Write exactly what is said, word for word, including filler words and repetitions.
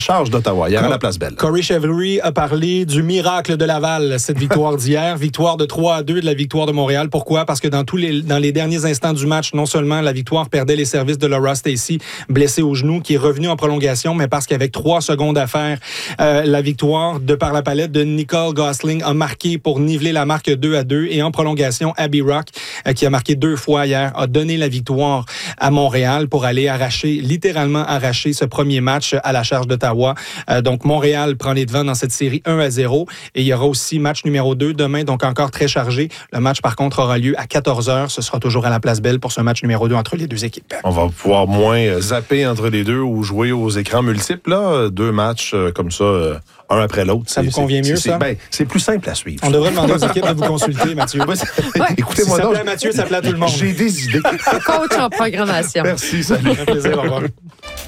charge d'Ottawa, hier à la Place Belle. Corey Cheverry a parlé du miracle de Laval, cette victoire d'hier. Victoire de trois à deux de la victoire de Montréal. Pourquoi? Parce que dans tous les, dans les derniers instants du match, non seulement la victoire perdait les services de Laura Stacey, blessée au genou, qui est revenue en prolongation, mais parce qu'avec trois secondes à faire, euh, la victoire de par la palette de Nicole Gosling a marqué pour niveler la marque deux à deux. Et en prolongation, Abby Rock, euh, qui a marqué deux fois hier, a donné la victoire à Montréal pour aller arracher, littéralement arracher ce premier match à la charge d'Ottawa. Euh, donc, Montréal prend les devants dans cette série un à zéro. Et il y aura aussi match numéro deux demain, donc encore très chargé. Le match, par contre, aura lieu à quatorze heures. Ce sera toujours à la Place Belle pour ce match numéro deux entre les deux équipes. On va pouvoir moins zapper entre les deux ou jouer aux écrans multiples. Là. Deux matchs euh, comme ça, euh, un après l'autre. Ça c'est, vous convient c'est, mieux, c'est, ça? Ben, c'est plus simple à suivre. On devrait demander aux équipes de vous consulter, Mathieu. Ouais, écoutez-moi si ça donc. plaît à Mathieu, ça plaît à tout le monde. J'ai des idées. Coach en programmation. Merci, salut. Un plaisir, au revoir.